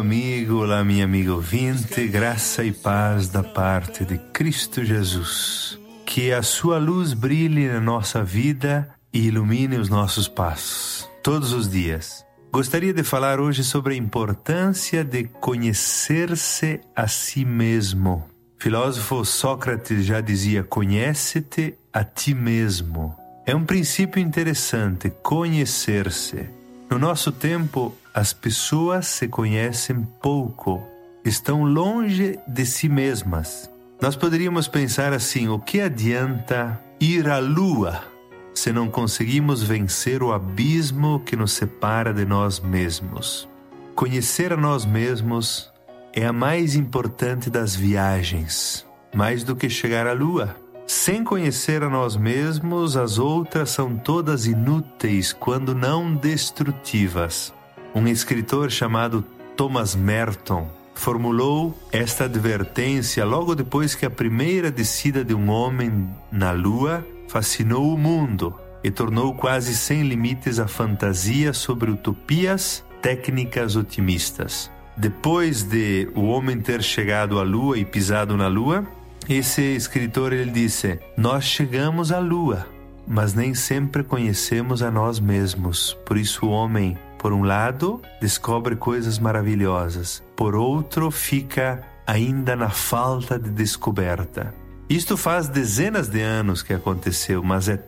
Amigo, olá minha amiga ouvinte, graça e paz da parte de Cristo Jesus. Que a sua luz brilhe na nossa vida e ilumine os nossos passos, todos os dias. Gostaria de falar hoje sobre a importância de conhecer-se a si mesmo. O filósofo Sócrates já dizia: conhece-te a ti mesmo. É um princípio interessante, conhecer-se. No nosso tempo, as pessoas se conhecem pouco, estão longe de si mesmas. Nós poderíamos pensar assim: o que adianta ir à lua se não conseguimos vencer o abismo que nos separa de nós mesmos? Conhecer a nós mesmos é a mais importante das viagens, mais do que chegar à lua. Sem conhecer a nós mesmos, as outras são todas inúteis, quando não destrutivas. Um escritor chamado Thomas Merton formulou esta advertência logo depois que a primeira descida de um homem na Lua fascinou o mundo e tornou quase sem limites a fantasia sobre utopias técnicas otimistas. Depois de o homem ter chegado à Lua e pisado na Lua, esse escritor ele disse: nós chegamos à Lua, mas nem sempre conhecemos a nós mesmos. Por isso o homem, por um lado, descobre coisas maravilhosas, por outro, fica ainda na falta de descoberta. Isto faz dezenas de anos que aconteceu, mas é